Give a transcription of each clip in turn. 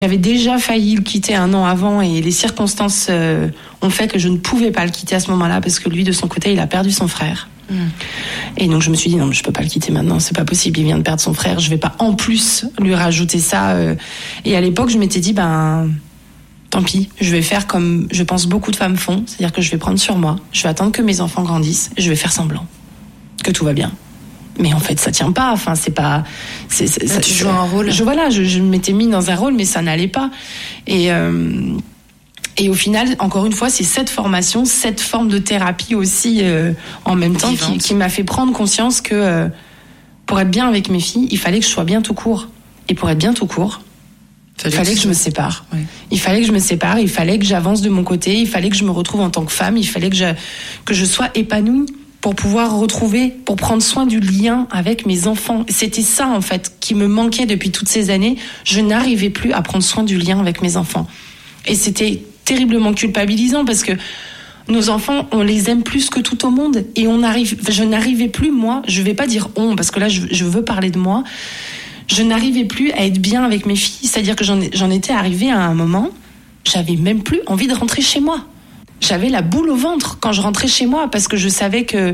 J'avais déjà failli le quitter 1 an avant et les circonstances ont fait que je ne pouvais pas le quitter à ce moment-là parce que lui, de son côté, il a perdu son frère. Et donc je me suis dit non, mais je peux pas le quitter maintenant, c'est pas possible, il vient de perdre son frère, je vais pas en plus lui rajouter ça. Et à l'époque, je m'étais dit tant pis, je vais faire comme je pense beaucoup de femmes font, c'est-à-dire que je vais prendre sur moi, je vais attendre que mes enfants grandissent, je vais faire semblant que tout va bien. Mais en fait, ça tient pas. Enfin, c'est pas. Ça, tu joues un rôle. Je m'étais mis dans un rôle, mais ça n'allait pas. Et au final, encore une fois, c'est cette formation, cette forme de thérapie aussi, en même temps, qui m'a fait prendre conscience que pour être bien avec mes filles, il fallait que je sois bien tout court. Et pour être bien tout court, il fallait que je me sépare. Oui. Il fallait que je me sépare, il fallait que j'avance de mon côté, il fallait que je me retrouve en tant que femme, il fallait que je sois épanouie pour pouvoir pour prendre soin du lien avec mes enfants. C'était ça, en fait, qui me manquait depuis toutes ces années. Je n'arrivais plus à prendre soin du lien avec mes enfants. Et c'était terriblement culpabilisant parce que nos enfants, on les aime plus que tout au monde. Et je n'arrivais plus, moi, je vais pas dire on, parce que là, je veux parler de moi. Je n'arrivais plus à être bien avec mes filles. C'est-à-dire que j'en étais arrivée à un moment, j'avais même plus envie de rentrer chez moi. J'avais la boule au ventre quand je rentrais chez moi parce que je savais que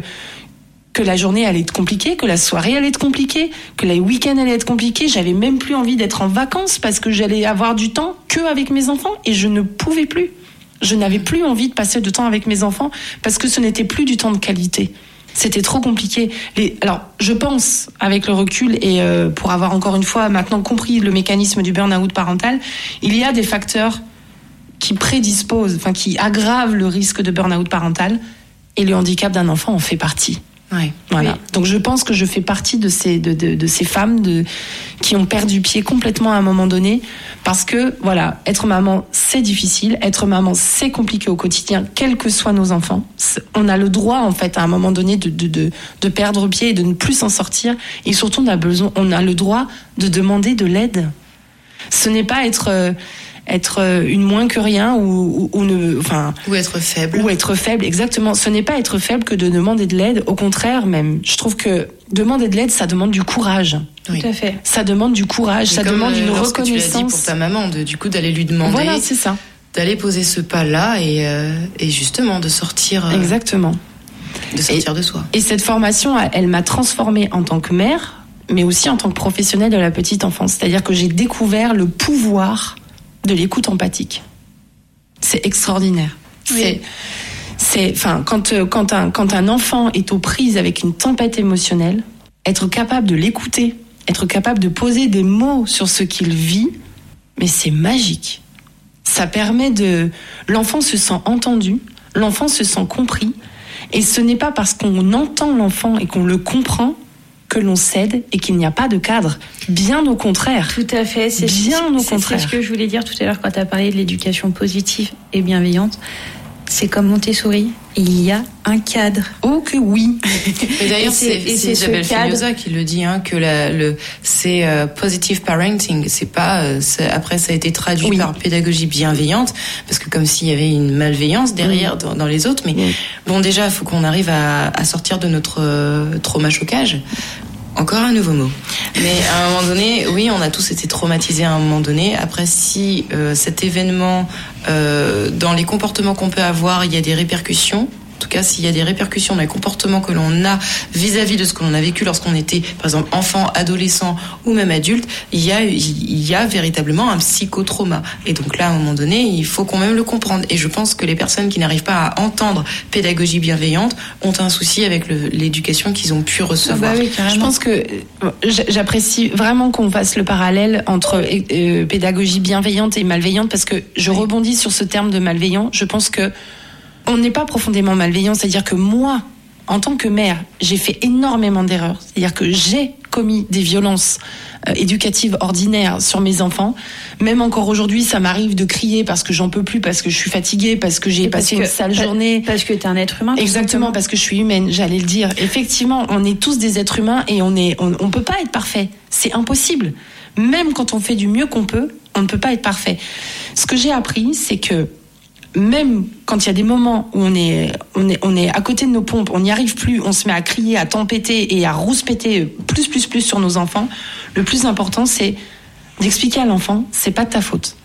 la journée allait être compliquée, que la soirée allait être compliquée, que les week-ends allaient être compliqués. J'avais même plus envie d'être en vacances parce que j'allais avoir du temps que avec mes enfants et je ne pouvais plus. Je n'avais plus envie de passer de temps avec mes enfants parce que ce n'était plus du temps de qualité. C'était trop compliqué. Alors, je pense, avec le recul et pour avoir encore une fois maintenant compris le mécanisme du burn-out parental, il y a des facteurs qui qui aggravent le risque de burn-out parental, et le handicap d'un enfant en fait partie. Ouais. Voilà. Oui. Donc je pense que je fais partie de ces femmes qui ont perdu pied complètement à un moment donné, parce que voilà, être maman c'est difficile, être maman c'est compliqué au quotidien, quels que soient nos enfants. On a le droit en fait à un moment donné de perdre pied et de ne plus s'en sortir, et surtout on a le droit de demander de l'aide. Ce n'est pas être une moins que rien ou être faible. Ou être faible, exactement. Ce n'est pas être faible que de demander de l'aide. Au contraire, même. Je trouve que demander de l'aide, ça demande du courage. Oui. Tout à fait. Ça demande du courage, ça demande une reconnaissance. Tu l'as dit pour ta maman, du coup, d'aller lui demander. Voilà, c'est ça. D'aller poser ce pas-là et justement de sortir. Exactement. De sortir de soi. Et cette formation, elle m'a transformée en tant que mère, mais aussi en tant que professionnelle de la petite enfance. C'est-à-dire que j'ai découvert le pouvoir de l'écoute empathique. C'est extraordinaire. Oui. Quand un enfant est aux prises avec une tempête émotionnelle, être capable de l'écouter, être capable de poser des mots sur ce qu'il vit, mais c'est magique. Ça permet l'enfant se sent entendu, l'enfant se sent compris, et ce n'est pas parce qu'on entend l'enfant et qu'on le comprend que l'on cède et qu'il n'y a pas de cadre. Bien au contraire. Tout à fait. C'est ce que je voulais dire tout à l'heure quand tu as parlé de l'éducation positive et bienveillante. C'est comme Montessori. Il y a un cadre. Oh que oui. Mais d'ailleurs, c'est Isabelle Fignosa qui le dit, que c'est positive parenting. C'est pas. Après, ça a été traduit par pédagogie bienveillante, parce que comme s'il y avait une malveillance derrière dans les autres. Mais bon, déjà, il faut qu'on arrive à sortir de notre trauma-chocage. Encore un nouveau mot. Mais à un moment donné, oui, on a tous été traumatisés à un moment donné. Après, si cet événement, dans les comportements qu'on peut avoir, il y a des répercussions. En tout cas, s'il y a des répercussions dans les comportements que l'on a vis-à-vis de ce que l'on a vécu lorsqu'on était, par exemple, enfant, adolescent ou même adulte, il y a véritablement un psychotrauma. Et donc là, à un moment donné, il faut quand même le comprendre. Et je pense que les personnes qui n'arrivent pas à entendre pédagogie bienveillante ont un souci avec l'éducation qu'ils ont pu recevoir. Oui, je pense que j'apprécie vraiment qu'on fasse le parallèle entre pédagogie bienveillante et malveillante, parce que je rebondis sur ce terme de malveillant. Je pense que on n'est pas profondément malveillant, c'est-à-dire que moi, en tant que mère, j'ai fait énormément d'erreurs. C'est-à-dire que j'ai commis des violences éducatives ordinaires sur mes enfants. Même encore aujourd'hui, ça m'arrive de crier parce que j'en peux plus, parce que je suis fatiguée, parce que j'ai passé une sale journée. Parce que t'es un être humain. Exactement, parce que je suis humaine, j'allais le dire. Effectivement, on est tous des êtres humains et on peut pas être parfait. C'est impossible. Même quand on fait du mieux qu'on peut, on ne peut pas être parfait. Ce que j'ai appris, c'est que même quand il y a des moments où on est à côté de nos pompes, on n'y arrive plus, on se met à crier, à tempêter et à rouspéter plus sur nos enfants, le plus important, c'est d'expliquer à l'enfant, c'est pas de ta faute.